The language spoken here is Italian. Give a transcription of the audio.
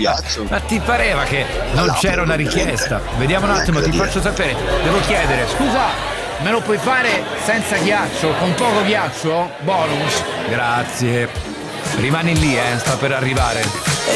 ghiaccio. Ma ti pareva che non No, c'era una per richiesta? niente. Vediamo un Neanche attimo, da ti dire. faccio sapere. Devo chiedere, scusa, me lo puoi fare senza ghiaccio, con poco ghiaccio? Bonus? Grazie. Rimani lì, sta per arrivare.